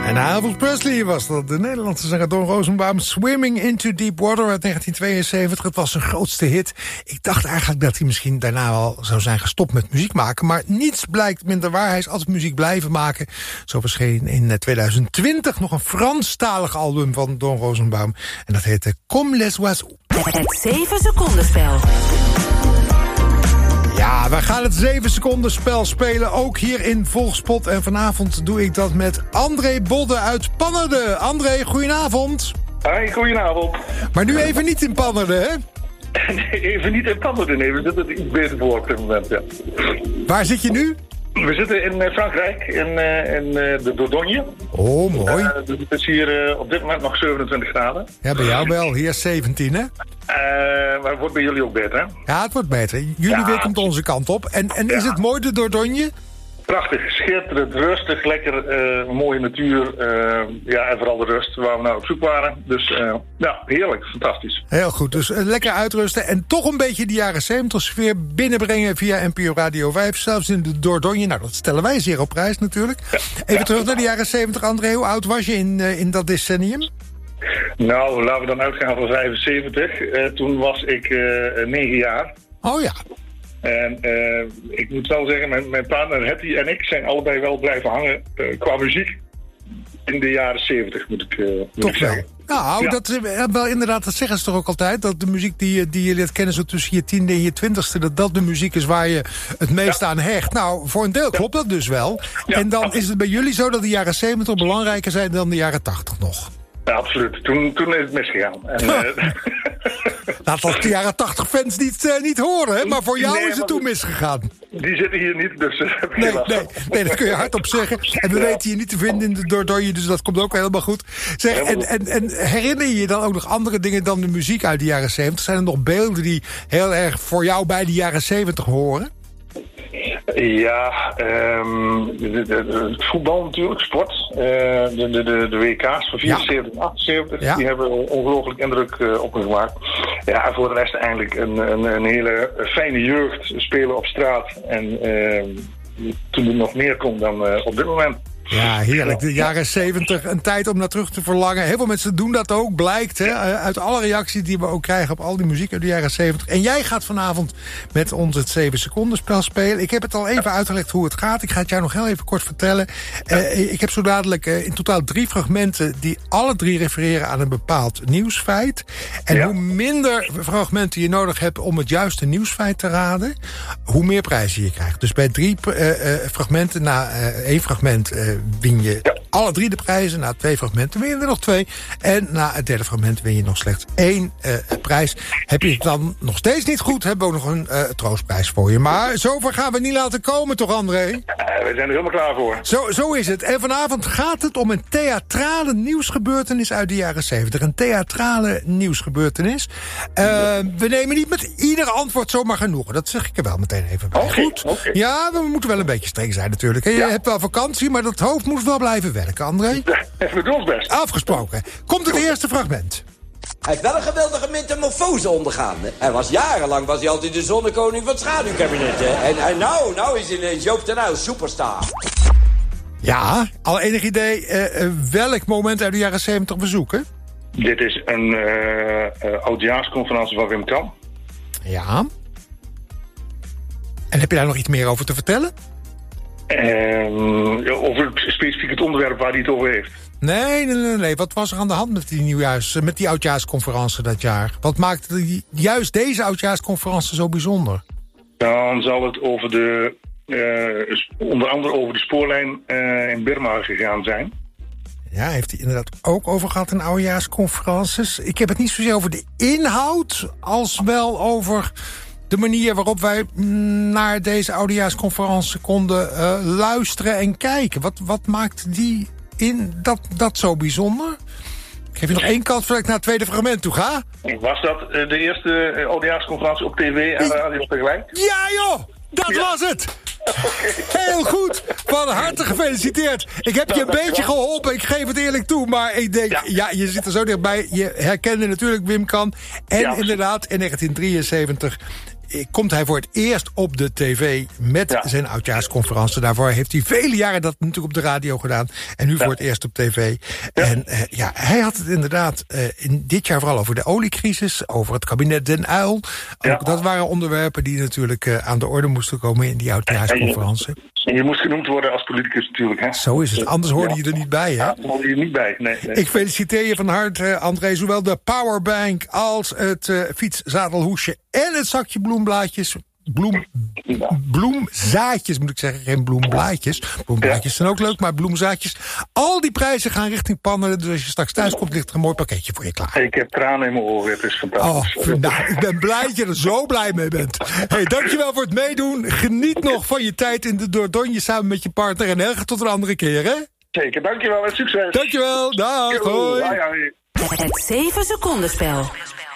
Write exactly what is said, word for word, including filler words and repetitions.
En Elvis Presley was dat, de Nederlandse zanger Don Rosenbaum. Swimming into Deep Water uit negentien tweeënzeventig. Het was zijn grootste hit. Ik dacht eigenlijk dat hij misschien daarna wel zou zijn gestopt met muziek maken. Maar niets blijkt minder waar. Hij is altijd muziek blijven maken. Zo verscheen in tweeduizend twintig nog een Franstalig album van Don Rosenbaum. En dat heette Comme les oiseaux. Het zeven seconden spel. Ja, wij gaan het zeven seconden spel spelen, ook hier in Volgspot. En vanavond doe ik dat met André Bodde uit Pannerden. André, goedenavond. Hoi, goedenavond. Maar nu even niet in Pannerden, hè? Nee, even niet in Pannerden, nee. We zitten er iets beter voor op dit moment, ja. Waar zit je nu? We zitten in Frankrijk, in, uh, in uh, de Dordogne. Oh, mooi. Uh, dus het is hier uh, op dit moment nog zevenentwintig graden. Ja, bij jou wel. Hier is zeventien, hè? Uh, maar het wordt bij jullie ook beter, hè? Ja, het wordt beter. Jullie ja. weer komt onze kant op. En, en ja. is het mooi, de Dordogne? Prachtig, schitterend, rustig, lekker, uh, mooie natuur. Uh, ja, en vooral de rust waar we nou op zoek waren. Dus uh, ja, heerlijk, fantastisch. Heel goed, dus uh, lekker uitrusten en toch een beetje de jaren zeventig sfeer binnenbrengen via N P O Radio vijf. Zelfs in de Dordogne, nou dat stellen wij zeer op prijs natuurlijk. Ja. Even ja. terug naar de jaren zeventig, André. Hoe oud was je in, uh, in dat decennium? Nou, laten we dan uitgaan van vijfenzeventig. Uh, toen was ik uh, negen jaar. Oh ja. En uh, ik moet wel zeggen, mijn, mijn partner Hetty en ik zijn allebei wel blijven hangen uh, qua muziek in de jaren zeventig, moet ik, uh, moet Toch ik zeggen. Wel. Nou, ja. dat, wel inderdaad, dat zeggen ze toch ook altijd, dat de muziek die, die je leert kennen zo tussen je tiende en je twintigste, dat dat de muziek is waar je het meest ja. aan hecht. Nou, voor een deel klopt dat dus wel. Ja. En dan is het bij jullie zo dat de jaren zeventig belangrijker zijn dan de jaren tachtig nog. Ja, absoluut. Toen, toen is het misgegaan. En, uh, laat als de jaren tachtig fans niet, uh, niet horen, hè? Maar voor jou nee, is het toen misgegaan. Die zitten hier niet, dus uh, heb ik nee, geen last nee, nee, dat kun je hardop zeggen. En we ja. weten je niet te vinden in de Dordogne, dus dat komt ook helemaal goed. Zeg, en, en, en herinner je je dan ook nog andere dingen dan de muziek uit de jaren zeventig? Zijn er nog beelden die heel erg voor jou bij de jaren zeventig horen? Ja, um, de, de, de, het voetbal natuurlijk, sport. Uh, de, de, de, de W K's van vierenzeventig en achtenzeventig, ja. die hebben ongelooflijk indruk uh, op me gemaakt. Ja, en voor de rest eigenlijk een, een, een hele fijne jeugd, spelen op straat. En uh, toen er nog meer kon dan uh, op dit moment. Ja, heerlijk. De jaren zeventig, een tijd om naar terug te verlangen. Heel veel mensen doen dat ook, blijkt. Hè? Uit alle reacties die we ook krijgen op al die muziek uit de jaren zeventig. En jij gaat vanavond met ons het zeven seconden spel spelen. Ik heb het al even uitgelegd hoe het gaat. Ik ga het jou nog heel even kort vertellen. Uh, ik heb zo dadelijk uh, in totaal drie fragmenten die alle drie refereren aan een bepaald nieuwsfeit. En ja. hoe minder fragmenten je nodig hebt om het juiste nieuwsfeit te raden, hoe meer prijzen je krijgt. Dus bij drie uh, uh, fragmenten, na uh, één fragment uh, win je ja. alle drie de prijzen. Na twee fragmenten win je er nog twee. En na het derde fragment win je nog slechts één uh, prijs. Heb je het dan nog steeds niet goed, hebben we ook nog een uh, troostprijs voor je. Maar zover gaan we niet laten komen, toch, André? Uh, we zijn er helemaal klaar voor. Zo, zo is het. En vanavond gaat het om een theatrale nieuwsgebeurtenis uit de jaren zeventig. Een theatrale nieuwsgebeurtenis. Uh, we nemen niet met ieder antwoord zomaar genoegen. Dat zeg ik er wel meteen even bij. Okay, goed? Okay. Ja, we moeten wel een beetje streng zijn natuurlijk. Je ja. hebt wel vakantie, maar dat hoofd moet wel blijven werken, André. Even doen ons best. Afgesproken. Komt het eerste fragment. Hij heeft wel een geweldige metamorfose ondergaan. Hè? Hij was jarenlang was hij altijd de zonnekoning van het schaduwkabinet. Hè? En, en nou, nou is hij ineens Joop ten Uyl superstar. Ja, al enig idee uh, welk moment uit de jaren zeventig we zoeken? Dit is een uh, uh, oudjaarsconferentie van Wim Kan. Ja. En heb je daar nog iets meer over te vertellen? Um, over specifiek het onderwerp waar hij het over heeft. Nee, nee, nee, nee. Wat was er aan de hand met die, nieuwjaars, met die oudjaarsconferentie dat jaar? Wat maakte die, juist deze oudjaarsconferentie zo bijzonder? Dan zal het over de, uh, onder andere over de spoorlijn uh, in Birma gegaan zijn. Ja, heeft hij inderdaad ook over gehad in oudjaarsconferences. Ik heb het niet zozeer over de inhoud, als wel over de manier waarop wij naar deze oudejaarsconferentie konden uh, luisteren en kijken. Wat, wat maakt die in dat, dat zo bijzonder? Ik geef je nog één kans voordat ik naar het tweede fragment toe ga. Was dat uh, de eerste uh, oudejaarsconferentie op tv en radio tegelijk? Ja joh, dat ja. was het! Okay. Heel goed, van harte gefeliciteerd. Ik heb je een beetje geholpen, ik geef het eerlijk toe. Maar ik denk, ja, ja je zit er zo dichtbij. Je herkende natuurlijk Wim Kan. En ja, inderdaad, in negentien drieënzeventig komt hij voor het eerst op de tv met ja. zijn oudjaarsconferentie. Daarvoor heeft hij vele jaren dat natuurlijk op de radio gedaan. En nu ja. voor het eerst op tv. Ja. En uh, ja, hij had het inderdaad uh, in dit jaar vooral over de oliecrisis, over het kabinet Den Uyl. Ook ja. dat waren onderwerpen die natuurlijk uh, aan de orde moesten komen in die oudjaarsconferentie. En je moest genoemd worden als politicus natuurlijk. Hè? Zo is het. Anders hoorde je er niet bij, hè? Ja, daar hoorde je er niet bij. Nee, nee. Ik feliciteer je van harte, André. Zowel de powerbank als het uh, fietszadelhoesje en het zakje bloemblaadjes. Bloem, bloemzaadjes moet ik zeggen, geen bloemblaadjes. Bloemblaadjes zijn ook leuk, maar bloemzaadjes. Al die prijzen gaan richting Pannen. Dus als je straks thuis komt, ligt er een mooi pakketje voor je klaar. Ik heb tranen in mijn oren, het is fantastisch. Oh, nou, ik ben blij dat je er zo blij mee bent. Hey, dankjewel voor het meedoen. Geniet nog van je tijd in de Dordogne samen met je partner. En erg tot een andere keer, hè? Zeker, dankjewel en succes. Dankjewel, dag, hoi. Het zeven seconden spel.